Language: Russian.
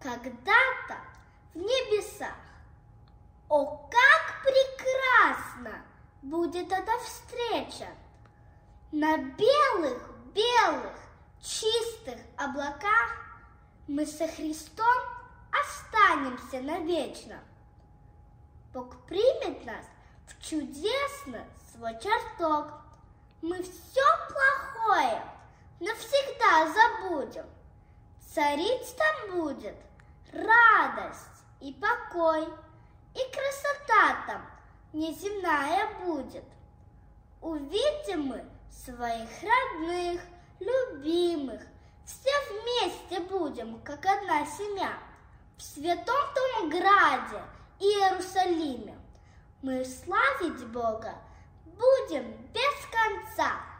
когда-то в небесах. О, как прекрасно будет эта встреча! На белых, чистых облаках мы со Христом останемся навечно. Бог примет нас в чудесный свой чертог. Мы все плохое навсегда забудем. Царить там будет радость и покой, и красота там неземная будет. Увидим мы своих родных, любимых, все вместе будем, как одна семья, в святом том граде Иерусалиме. Мы славить Бога будем без конца.